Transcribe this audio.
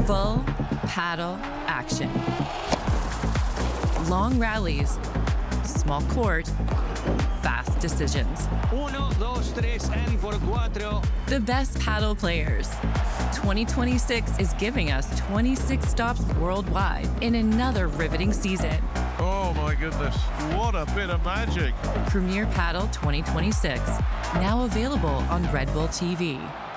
Full paddle action. Long rallies, small court, fast decisions. 1, 2, 3, and por 4. The best paddle players. 2026 is giving us 26 stops worldwide in another riveting season. Oh my goodness, what a bit of magic. Premier Paddle 2026, now available on Red Bull TV.